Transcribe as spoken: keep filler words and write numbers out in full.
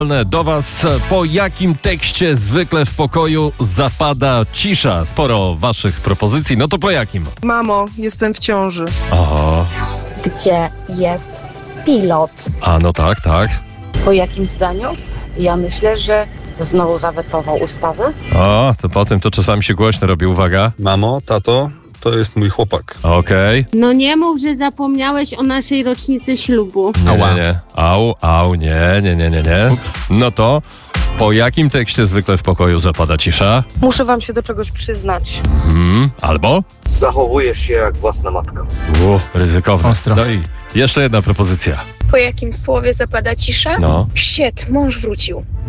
Do was, po jakim tekście zwykle w pokoju zapada cisza? Sporo waszych propozycji, no to po jakim? Mamo, jestem w ciąży. O, Gdzie jest pilot? a no tak, tak. Po jakim zdaniu? Ja myślę, że znowu zawetował ustawę. O, to potem to czasami się głośno robi, uwaga. Mamo, tato, to jest mój chłopak. Okej. No nie mów, że zapomniałeś o naszej rocznicy ślubu. Nie, nie, nie. Au, au, nie, nie, nie, nie, nie. No to po jakim tekście zwykle w pokoju zapada cisza? Muszę wam się do czegoś przyznać. Hmm, albo? Zachowujesz się jak własna matka. U, ryzykowne. Ostro. No i jeszcze jedna propozycja. Po jakim słowie zapada cisza? No. Shit, mąż wrócił.